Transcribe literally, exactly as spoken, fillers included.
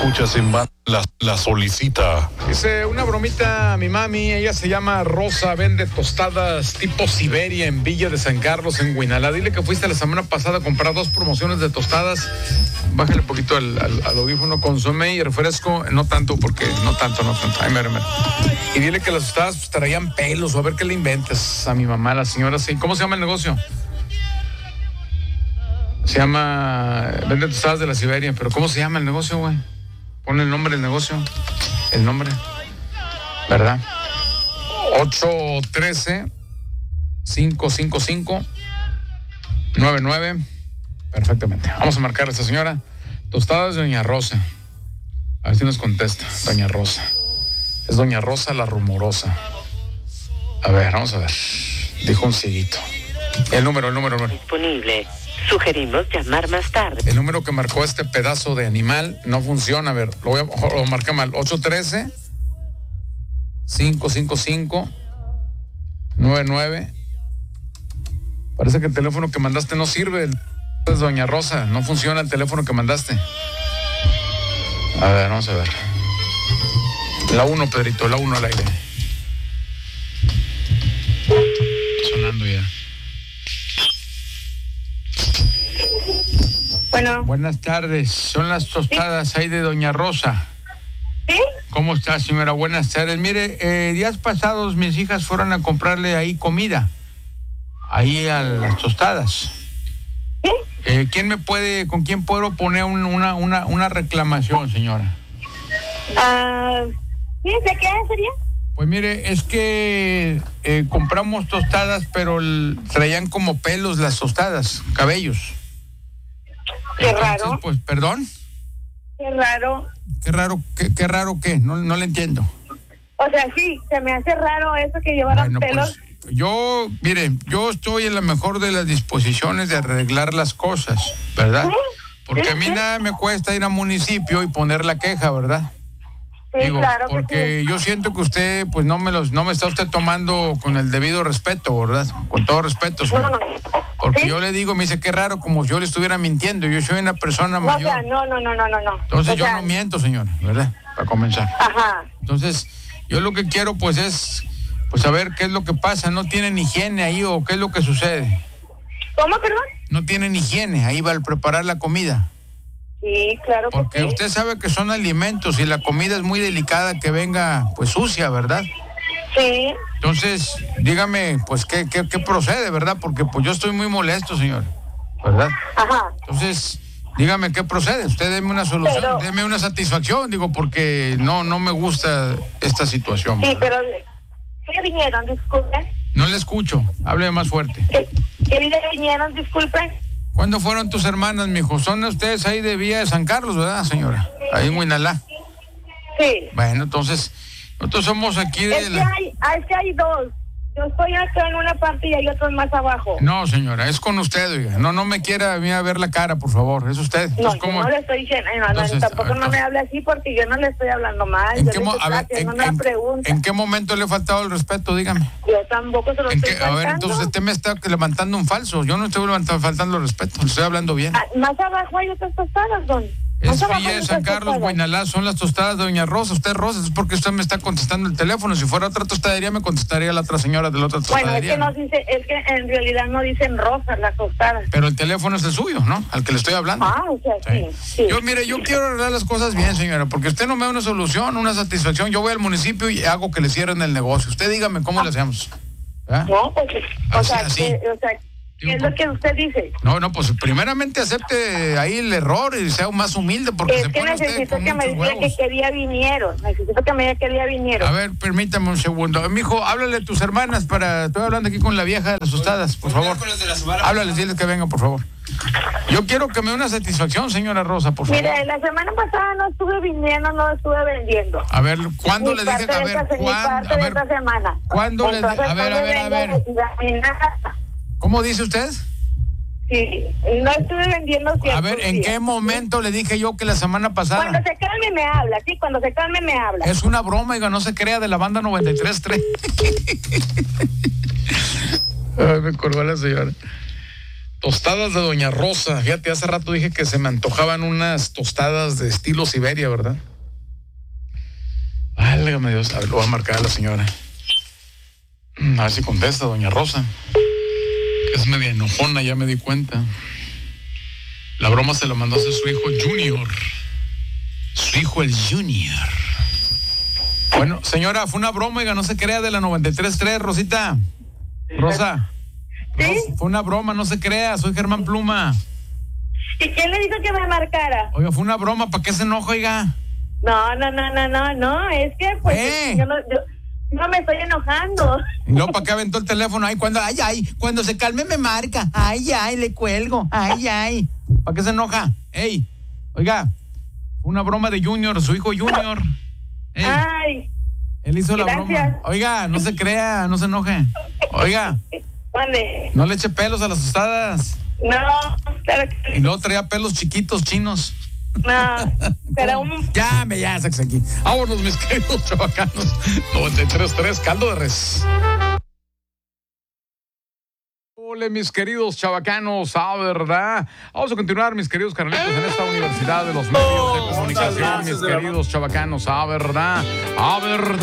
Escuchas en banda la, la solicita. Dice, una bromita a mi mami, ella se llama Rosa, vende tostadas tipo Siberia en Villa de San Carlos, en Guinalá. Dile que fuiste la semana pasada a comprar dos promociones de tostadas. Bájale un poquito al, al, al audífono, consomé y refresco, no tanto porque, no tanto, no tanto. Ay, mero, mero. Y dile que las tostadas pues, traían pelos, o a ver qué le inventes a mi mamá, la señora. Sí. ¿Cómo se llama el negocio? Se llama, vende tostadas de la Siberia, pero ¿cómo se llama el negocio, güey? Pon el nombre del negocio, el nombre, ¿verdad? ocho uno tres, cinco cinco cinco, nueve nueve. Perfectamente. Vamos a marcar a esta señora. Tostadas de Doña Rosa. A ver si nos contesta, Doña Rosa. Es Doña Rosa la rumorosa. A ver, vamos a ver. Dijo un cieguito. El número, el número, el número. Disponible. Sugerimos llamar más tarde. El número que marcó este pedazo de animal no funciona. A ver, lo voy a lo marca mal. ocho uno tres, cinco cinco cinco, nueve nueve. Parece que el teléfono que mandaste no sirve. Es Doña Rosa, no funciona el teléfono que mandaste. A ver, vamos a ver. La uno, Pedrito, la uno al aire. Sonando ya. Bueno. Buenas tardes, son las tostadas ¿Sí? ahí de Doña Rosa. ¿Sí? ¿Cómo está, señora? Buenas tardes. Mire, eh, días pasados mis hijas fueron a comprarle ahí comida, ahí a las tostadas. ¿Sí? Eh, ¿Quién me puede, con quién puedo poner un, una, una, una reclamación, señora? Ah, ¿sí? ¿De qué sería? Pues mire, es que eh, compramos tostadas, pero el, traían como pelos las tostadas, cabellos. Qué Entonces, raro. Pues, perdón. Qué raro. Qué raro, qué, qué raro qué, no, no le entiendo. O sea, sí, se me hace raro eso que llevaran Bueno, pelos. pues, yo, mire, yo estoy en la mejor de las disposiciones de arreglar las cosas, ¿verdad? ¿Sí? Porque ¿Sí? a mí nada me cuesta ir al municipio y poner la queja, ¿verdad? Sí, Digo, claro que porque sí. yo siento que usted, pues no me los, no me está usted tomando con el debido respeto, ¿verdad? Con todo respeto, señor. No, no, Porque ¿Sí? yo le digo, me dice, qué raro, como si yo le estuviera mintiendo. Yo soy una persona No, o mayor. sea, no, no, no, no, no, no. Entonces O yo sea, no miento, señor, ¿verdad? Para comenzar. Ajá. Entonces, yo lo que quiero, pues, es, pues, saber qué es lo que pasa. ¿No tienen higiene ahí o qué es lo que sucede? ¿Cómo, perdón? No tienen higiene ahí va al preparar la comida. Sí, claro que Porque sí. usted sabe que son alimentos y la comida es muy delicada que venga, pues, sucia, ¿verdad? Sí. Entonces, dígame, pues, ¿qué, qué, qué procede, verdad? Porque, pues, yo estoy muy molesto, señor, ¿verdad? Ajá. Entonces, dígame, ¿qué procede? Usted deme una solución, Pero- deme una satisfacción, digo, porque no, no me gusta esta situación. Sí, ¿verdad? pero ¿qué vinieron? Disculpen. No le escucho, hable más fuerte. ¿Qué, qué día vinieron? Disculpen. ¿Cuándo fueron tus hermanas, mijo? Son ustedes ahí de Villa de San Carlos, ¿verdad, señora? Ahí en Guinalá. Sí. Bueno, entonces, nosotros somos aquí de Es que la... hay, es que hay dos. Yo estoy acá en una parte y hay otros más abajo. No, señora, es con usted, oiga. No, no me quiera a mí a ver la cara, por favor. Es usted. No, Entonces, yo ¿cómo? no le estoy diciendo, no, no, Entonces, tampoco no entonces- me hable así porque yo no le estoy hablando mal. ¿En Yo qué, le mo- estoy a ver, haciendo en, una en- pregunta. ¿en qué momento le he faltado el respeto? Dígame. Yo tampoco se lo ¿En estoy qué? A ver, faltando. entonces usted me está levantando un falso. Yo no estoy levantando, faltando el respeto. Le estoy hablando bien. Ah, más abajo hay otras tostadas, don. Más Es abajo Villa hay de San otras Carlos, tostadas. Guinalá, son las tostadas de Doña Rosa. Usted Rosa, es porque usted me está contestando el teléfono. Si fuera otra tostadería, me contestaría la otra señora de la otra Bueno, es tostadería. que no ¿no? dice, es que en realidad no dicen rosas las tostadas. Pero el teléfono es el suyo, ¿no? Al que le estoy hablando. Ah, o sea, sí, sí. Yo, mire, yo quiero arreglar las cosas bien, señora, porque usted no me da una solución, una satisfacción. Yo voy al municipio y hago que le cierren el negocio. Usted dígame cómo le hacemos. ¿Ah? No, pues, o Así, sea, así. que, o sea, ¿qué es lo que usted dice? No, no, pues primeramente acepte ahí el error y sea más humilde, porque Es se que pone usted necesito con que me muchos diga que huevos. qué día vinieron. Necesito que me diga qué día vinieron. A ver, permítame un segundo. Mijo, háblale a tus hermanas para... Estoy hablando aquí con la vieja de las tostadas, por favor. Háblales, diles que vengan, por favor. Yo quiero que me dé una satisfacción, señora Rosa, por favor. Mire, la semana pasada no estuve viniendo, no estuve vendiendo. A ver, ¿cuándo Ni le dije? parte A de ver, esta- ni ¿cuándo? parte A de ver, esta semana. ¿cuándo le- Entonces, a ver, no a me ver, a venga ver. decir a mí nada. ¿Cómo dice usted? Sí, no estuve vendiendo A ciertos ver, ¿en días. qué momento le dije yo que la semana pasada? Cuando se calme me habla, sí, cuando se calme me habla. Es una broma, oiga, no se crea, de la banda noventa y tres tres. Ay, me colgó la señora. Tostadas de Doña Rosa. Fíjate, hace rato dije que se me antojaban unas tostadas de estilo Siberia, ¿verdad? Válgame Dios. A ver, lo voy a marcar a la señora. A ver si contesta, Doña Rosa. Es media enojona, ya me di cuenta. La broma se lo mandó a hacer su hijo Junior. Su hijo el Junior. Bueno, señora, fue una broma, oiga, no se crea, de la noventa y tres punto tres, Rosita. Rosa. ¿Sí? Rosa, fue una broma, no se crea, soy Germán Pluma. ¿Y quién le dijo que me marcara? Oiga, fue una broma, ¿para qué se enoja, oiga? No, no, no, no, no, no, es que pues ¿Eh? yo, no, yo no me estoy enojando. Y luego, ¿para qué aventó el teléfono? Ay, cuando, ay, ay, cuando se calme me marca. Ay, ay, le cuelgo. Ay, ay. ¿Para qué se enoja? Ey, oiga, una broma de Junior, su hijo Junior. Ey, Ay, él hizo la gracias. broma. Oiga, no se crea, no se enoje. Oiga, ¿dónde? no le eche pelos a las tostadas. No, claro que Y luego traía pelos chiquitos chinos. no, pero un... Ya, me ya, saques aquí. Vámonos, mis queridos chavacanos. noventa y tres punto tres, caldo de res. Hola, mis queridos chavacanos, ah, ¿verdad? Vamos a continuar, mis queridos carnalitos, en esta Universidad de los Medios de Comunicación, mis queridos chavacanos, ah, ¿verdad? Ah, ¿verdad?